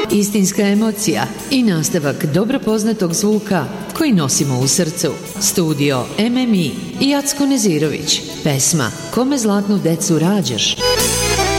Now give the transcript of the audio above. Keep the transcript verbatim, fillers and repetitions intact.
Istinska emocija i nastavak dobro poznatog zvuka koji nosimo u srcu. Studio M M I i Jacko Nezirović. Pesma Kome zlatnu decu rađaš.